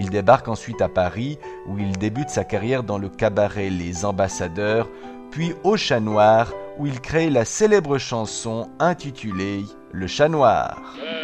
Il débarque ensuite à Paris, où il débute sa carrière dans le cabaret Les Ambassadeurs, puis au Chat Noir, où il crée la célèbre chanson intitulée Le Chat Noir.